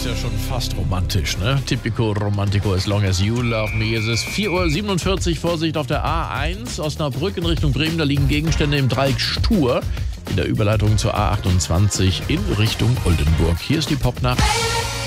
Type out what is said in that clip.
ja schon fast romantisch, ne? Typico romantico as long as you love me. Es ist 4:47 Uhr, Vorsicht auf der A1, Osnabrück in Richtung Bremen. Da liegen Gegenstände im Dreieck Stur in der Überleitung zur A28 in Richtung Oldenburg. Hier ist die Popnacht.